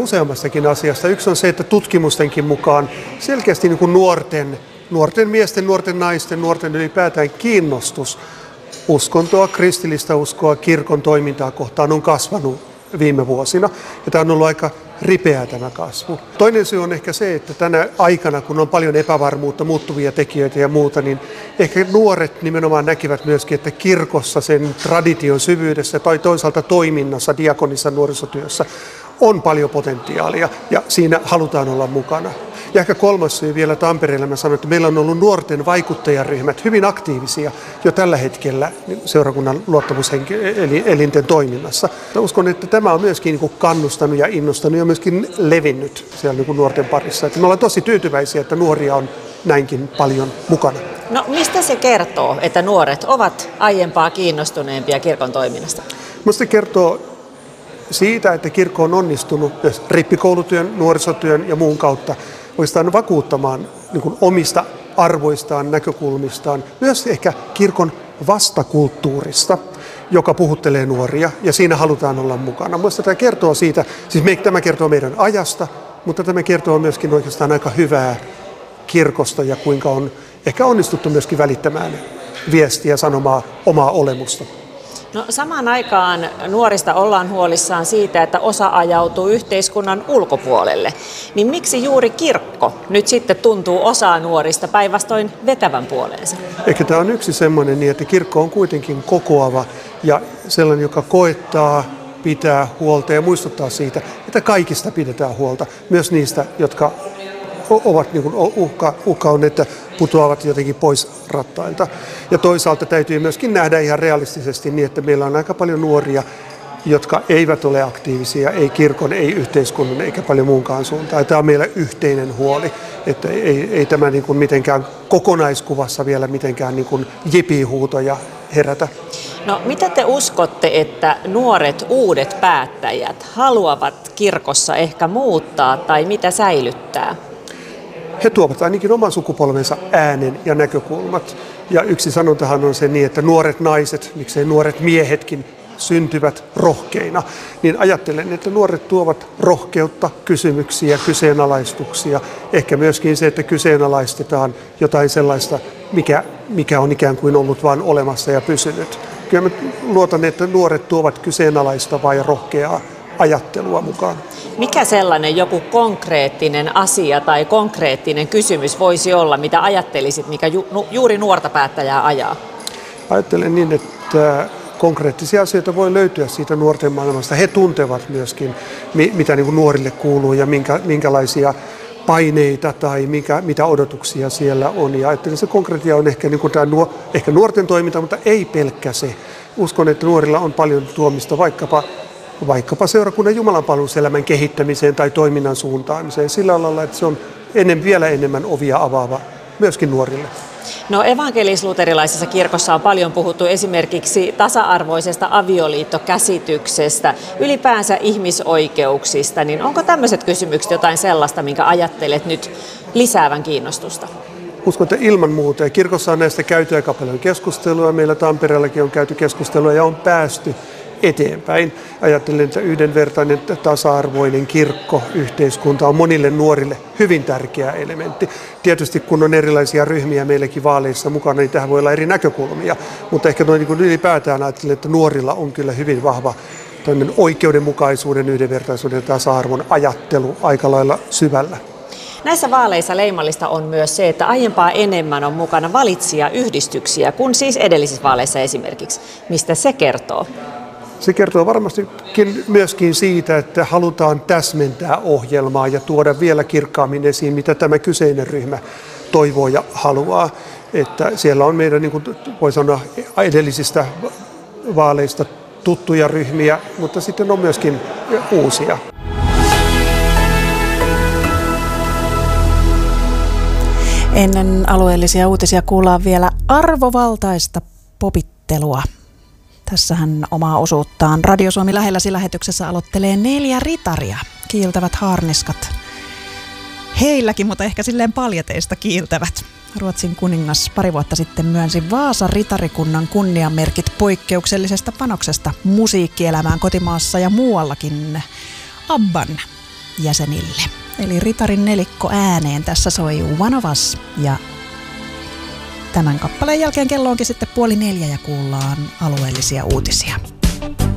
useammastakin asiasta. Yksi on se, että tutkimustenkin mukaan selkeästi niin kuin nuorten miesten, nuorten naisten, nuorten ylipäätään kiinnostus uskontoa, kristillistä uskoa, kirkon toimintaa kohtaan on kasvanut viime vuosina. Ja tämä on ollut aika ripeää tämä kasvu. Toinen syy on ehkä se, että tänä aikana, kun on paljon epävarmuutta, muuttuvia tekijöitä ja muuta, niin ehkä nuoret nimenomaan näkivät myöskin, että kirkossa sen tradition syvyydessä tai toisaalta toiminnassa, diakonissa nuorisotyössä on paljon potentiaalia ja siinä halutaan olla mukana. Ja ehkä kolmas syy vielä Tampereella, mä sanoin, että meillä on ollut nuorten vaikuttajaryhmät hyvin aktiivisia jo tällä hetkellä seurakunnan luottamuselinten toiminnassa. Mä uskon, että tämä on myöskin niin kuin kannustanut ja innostanut ja myöskin levinnyt siellä niin kuin nuorten parissa. Että me ollaan tosi tyytyväisiä, että nuoria on näinkin paljon mukana. No mistä se kertoo, että nuoret ovat aiempaa kiinnostuneempia kirkon toiminnasta? Minusta se kertoo siitä, että kirkko on onnistunut myös rippikoulutyön, nuorisotyön ja muun kautta oikeastaan vakuuttamaan niin kuin omista arvoistaan, näkökulmistaan, myös ehkä kirkon vastakulttuurista, joka puhuttelee nuoria, ja siinä halutaan olla mukana. Mielestäni tämä kertoo siitä, siis tämä kertoo meidän ajasta, mutta tämä kertoo myöskin oikeastaan aika hyvää kirkosta ja kuinka on ehkä onnistuttu myöskin välittämään viestiä, sanomaa omaa olemusta. No, samaan aikaan nuorista ollaan huolissaan siitä, että osa ajautuu yhteiskunnan ulkopuolelle. Niin miksi juuri kirkko nyt sitten tuntuu osaa nuorista päinvastoin vetävän puoleensa? Ehkä tämä on yksi semmoinen, niin että kirkko on kuitenkin kokoava ja sellainen, joka koettaa pitää huolta ja muistuttaa siitä, että kaikista pidetään huolta. Myös niistä, jotka ovat niin kuin uhka on, että putoavat jotenkin pois rattailta. Ja toisaalta täytyy myöskin nähdä ihan realistisesti niin, että meillä on aika paljon nuoria, jotka eivät ole aktiivisia, ei kirkon, ei yhteiskunnan eikä paljon muunkaan suuntaan. Tämä on meillä yhteinen huoli, että ei tämä niin kuin mitenkään kokonaiskuvassa vielä mitenkään niin kuin jipihuutoja herätä. No mitä te uskotte, että nuoret uudet päättäjät haluavat kirkossa ehkä muuttaa tai mitä säilyttää? He tuovat ainakin oman sukupolvensa äänen ja näkökulmat. Ja yksi sanontahan on se niin, että nuoret naiset, miksei nuoret miehetkin, syntyvät rohkeina. Niin ajattelen, että nuoret tuovat rohkeutta, kysymyksiä, kyseenalaistuksia. Ehkä myöskin se, että kyseenalaistetaan jotain sellaista, mikä on ikään kuin ollut vain olemassa ja pysynyt. Kyllä mä luotan, että nuoret tuovat kyseenalaistavaa ja rohkeaa ajattelua mukaan. Mikä sellainen joku konkreettinen asia tai konkreettinen kysymys voisi olla, mitä ajattelisit, mikä juuri nuorta päättäjää ajaa? Ajattelen niin, että konkreettisia asioita voi löytyä siitä nuorten maailmasta. He tuntevat myöskin, mitä niin kuin nuorille kuuluu ja minkälaisia paineita tai mitä odotuksia siellä on. Ja ajattelen, että se konkreettia on ehkä, niin kuin tämä ehkä nuorten toiminta, mutta ei pelkkä se. Uskon, että nuorilla on paljon tuomista vaikkapa seurakunnan jumalanpalveluselämän kehittämiseen tai toiminnan suuntaamiseen sillä lailla, että se on vielä enemmän ovia avaava myöskin nuorille. No evankelis-luterilaisessa kirkossa on paljon puhuttu esimerkiksi tasa-arvoisesta avioliittokäsityksestä, ylipäänsä ihmisoikeuksista, niin onko tämmöiset kysymykset jotain sellaista, minkä ajattelet nyt lisäävän kiinnostusta? Uskon, että ilman muuta. Ja kirkossa on näistä käyty aika paljon keskustelua. Meillä Tampereellakin on käyty keskustelua ja on päästy eteenpäin. Ajattelen, että yhdenvertainen, tasa-arvoinen kirkko, yhteiskunta on monille nuorille hyvin tärkeä elementti. Tietysti kun on erilaisia ryhmiä meilläkin vaaleissa mukana, niin tähän voi olla eri näkökulmia. Mutta ehkä noin niin ylipäätään ajattelen, että nuorilla on kyllä hyvin vahva oikeudenmukaisuuden, yhdenvertaisuuden ja tasa-arvon ajattelu aika lailla syvällä. Näissä vaaleissa leimallista on myös se, että aiempaa enemmän on mukana valitsijayhdistyksiä kuin siis edellisissä vaaleissa esimerkiksi. Mistä se kertoo? Se kertoo varmastikin myöskin siitä, että halutaan täsmentää ohjelmaa ja tuoda vielä kirkkaammin esiin, mitä tämä kyseinen ryhmä toivoo ja haluaa. Että siellä on meidän, niin kuin voi sanoa, edellisistä vaaleista tuttuja ryhmiä, mutta sitten on myöskin uusia. Ennen alueellisia uutisia kuullaan vielä arvovaltaista popittelua. Tässähän omaa osuuttaan Radio Suomi lähelläsi -lähetyksessä aloittelee 4 ritaria. Kiiltävät haarniskat. Heilläkin, mutta ehkä silleen paljateista kiiltävät. Ruotsin kuningas pari vuotta sitten myönsi Vaasan ritarikunnan kunniamerkit poikkeuksellisesta panoksesta musiikkielämään kotimaassa ja muuallakin. ABBAn jäsenille. Eli Ritarin nelikko ääneen. Tässä soi One of Us. Ja tämän kappaleen jälkeen kello onkin sitten 3:30 ja kuullaan alueellisia uutisia.